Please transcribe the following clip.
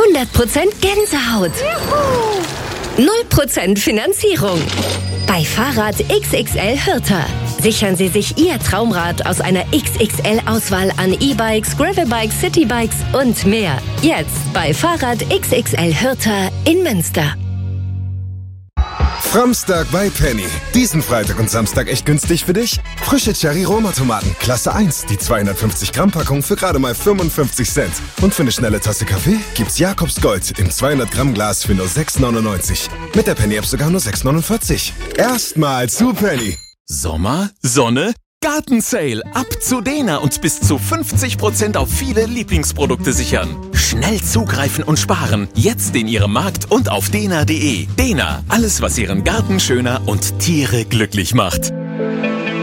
100% Gänsehaut. 0% Finanzierung. Bei Fahrrad XXL Hürter sichern Sie sich Ihr Traumrad aus einer XXL-Auswahl an E-Bikes, Gravelbikes, Citybikes und mehr. Jetzt bei Fahrrad XXL Hürter in Münster. Framstag bei Penny. Diesen Freitag und Samstag echt günstig für dich? Frische Cherry-Roma-Tomaten, Klasse 1, die 250-Gramm-Packung für gerade mal 55 Cent. Und für eine schnelle Tasse Kaffee gibt's Jakobs Gold im 200-Gramm-Glas für nur 6,99. Mit der Penny-App sogar nur 6,49. Erstmal zu Penny. Sommer, Sonne, Gartensale. Ab zu Dena und bis zu 50% auf viele Lieblingsprodukte sichern. Schnell zugreifen und sparen. Jetzt in Ihrem Markt und auf dena.de. Dena, alles was Ihren Garten schöner und Tiere glücklich macht.